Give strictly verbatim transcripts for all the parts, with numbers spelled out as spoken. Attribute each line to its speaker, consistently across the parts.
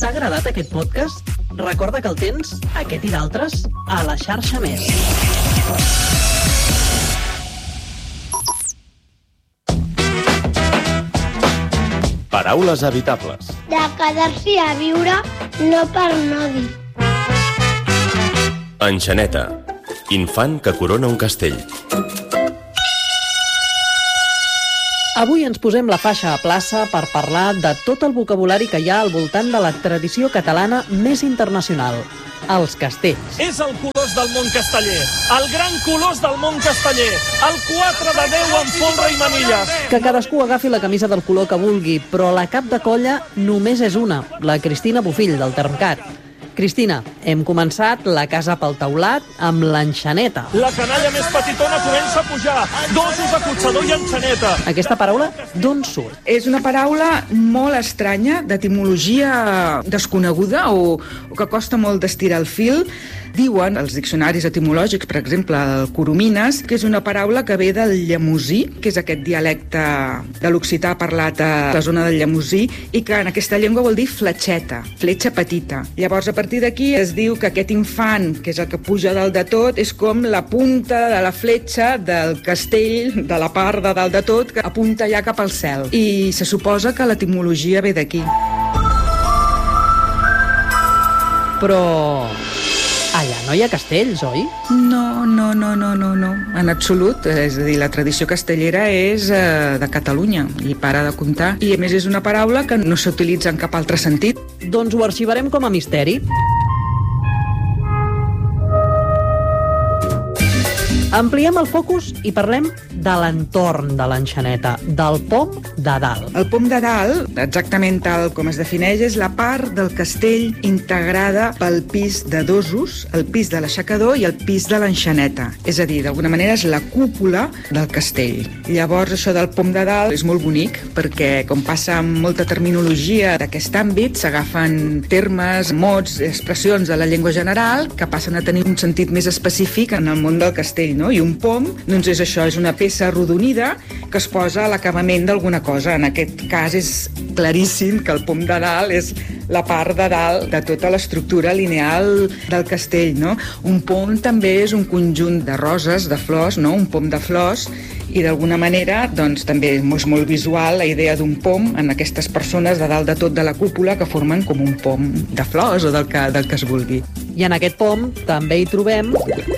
Speaker 1: T'ha agradat aquest podcast? Recorda que el tens, aquest i d'altres, a la xarxa Més.
Speaker 2: Paraules habitables.
Speaker 3: De quedar-s'hi a viure, no per no dir.
Speaker 2: Enxaneta. Infant que corona un castell.
Speaker 1: Avui ens posem la faixa a plaça per parlar de tot el vocabulari que hi ha al voltant de la tradició catalana més internacional, els castells.
Speaker 4: És el Colós del món casteller, el gran Colós del món casteller, el quatre de deu amb folre i manilles.
Speaker 1: Que cadascú agafi la camisa del color que vulgui, però la cap de colla només és una, la Cristina Bofill, del Termcat. Cristina, hem començat la casa pel teulat amb l'enxaneta.
Speaker 4: La canalla més petitona comença a pujar, dosos, acotxador i enxaneta.
Speaker 1: Aquesta paraula d'on surt?
Speaker 5: És una paraula molt estranya, d'etimologia desconeguda o, o que costa molt d'estirar el fil. Diuen els diccionaris etimològics, per exemple, el Coromines, que és una paraula que ve del llemosí, que és aquest dialecte de l'occità parlat a la zona del Llemosí, i que en aquesta llengua vol dir fletxeta, fletxa petita. Llavors, a partir d'aquí es diu que aquest infant, que és el que puja dalt de tot, és com la punta de la fletxa del castell, de la part de dalt de tot, que apunta ja cap al cel. I se suposa que l'etimologia ve d'aquí.
Speaker 1: Però allà no hi ha castells, oi?
Speaker 5: No, no, no, no, no, no, en absolut. És a dir, la tradició castellera és eh, de Catalunya i para de comptar. I a més és una paraula que no s'utilitza en cap altre sentit.
Speaker 1: Doncs ho arxivarem com a misteri. Ampliem el focus i parlem de l'entorn de l'enxaneta, del pom de dalt.
Speaker 5: El pom de dalt, exactament tal com es defineix, és la part del castell integrada pel pis de dosos, el pis de l'aixecador i el pis de l'enxaneta. És a dir, d'alguna manera és la cúpula del castell. Llavors, això del pom de dalt és molt bonic, perquè com passa amb molta terminologia d'aquest àmbit, s'agafen termes, mots, expressions de la llengua general que passen a tenir un sentit més específic en el món del castell, no? I un pom, doncs és això, és una peça arrodonida que es posa a l'acabament d'alguna cosa. En aquest cas és claríssim que el pom de dalt és la part de dalt de tota l'estructura lineal del castell, no? Un pom també és un conjunt de roses, de flors, no? Un pom de flors, i d'alguna manera doncs, també és molt visual la idea d'un pom en aquestes persones de dalt de tot de la cúpula que formen com un pom de flors o del que, del que es vulgui.
Speaker 1: I en aquest pom també hi trobem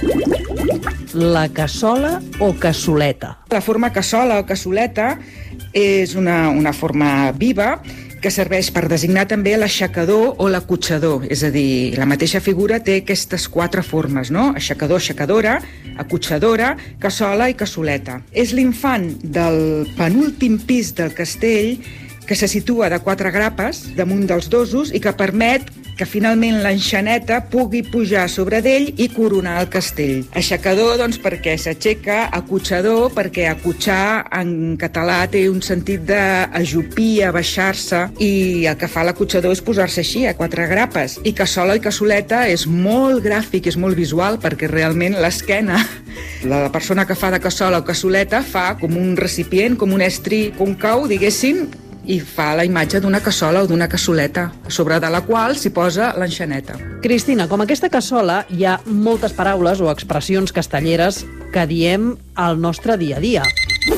Speaker 1: la cassola o cassoleta.
Speaker 5: La forma cassola o cassoleta és una, una forma viva que serveix per designar també l'aixecador o l'acotxador. És a dir, la mateixa figura té aquestes quatre formes, no? Aixecador, aixecadora, acotxadora, cassola i cassoleta. És l'infant del penúltim pis del castell que se situa de quatre grapes damunt dels dosos i que permet que finalment l'enxaneta pugui pujar sobre d'ell i coronar el castell. Aixecador, doncs, perquè s'aixeca, acotxador, perquè acotxar en català té un sentit d'ajupir, abaixar-se, i el que fa l'acotxador és posar-se així, a quatre grapes. I cassola i cassoleta és molt gràfic, és molt visual, perquè realment l'esquena de la persona que fa de cassola o cassoleta fa com un recipient, com un estri còncau, diguéssim, i fa la imatge d'una cassola o d'una cassoleta, sobre de la qual s'hi posa l'enxaneta.
Speaker 1: Cristina, com aquesta cassola, hi ha moltes paraules o expressions castelleres que diem al nostre dia a dia.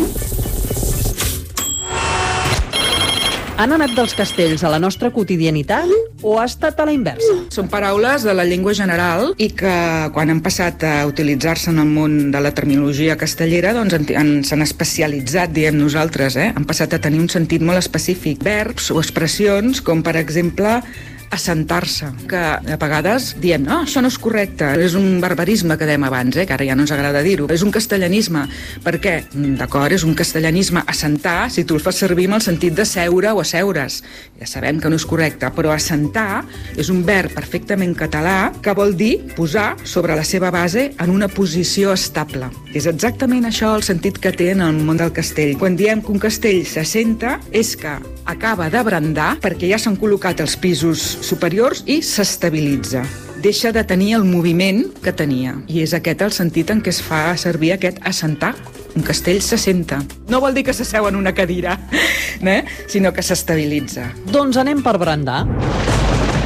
Speaker 1: Han anat dels castells a la nostra quotidianitat o ha estat a la inversa?
Speaker 5: Són paraules de la llengua general i que quan han passat a utilitzar-se en el món de la terminologia castellera doncs s'han especialitzat, diem nosaltres, eh? Han passat a tenir un sentit molt específic. Verbs o expressions com, per exemple, assentar-se, que a vegades diem, no, això no és correcte, és un barbarisme que dèiem abans, eh, que ara ja no ens agrada dir-ho, és un castellanisme. Per què? D'acord, és un castellanisme. Assentar, si tu el fas servir amb el sentit de seure o asseure's, ja sabem que no és correcte, però assentar és un verb perfectament català que vol dir posar sobre la seva base en una posició estable. És exactament això el sentit que té en el món del castell. Quan diem que un castell s'assenta és que acaba de brandar perquè ja s'han col·locat els pisos superiors i s'estabilitza. Deixa de tenir el moviment que tenia. I és aquest el sentit en què es fa servir aquest assentar. Un castell s'assenta. No vol dir que s'asseu en una cadira, eh? Sinó que s'estabilitza.
Speaker 1: Doncs anem per brandar.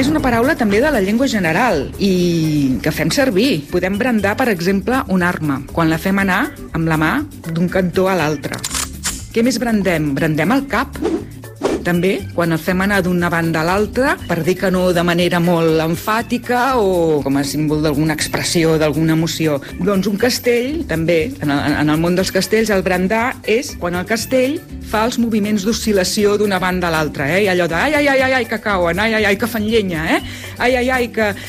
Speaker 5: És una paraula també de la llengua general i que fem servir. Podem brandar, per exemple, una arma, quan la fem anar amb la mà d'un cantó a l'altre. Què més brandem? Brandem el cap. També, quan el fem anar d'una banda a l'altra, per dir que no de manera molt emfàtica o com a símbol d'alguna expressió, d'alguna emoció. Doncs un castell, també, en el, en el món dels castells, el brandar és quan el castell fa els moviments d'oscil·lació d'una banda a l'altra, eh? I allò de ai, ai, ai, ai, que cauen, ai, ai, ai, que fan llenya, eh? Ai, ai, ai, que,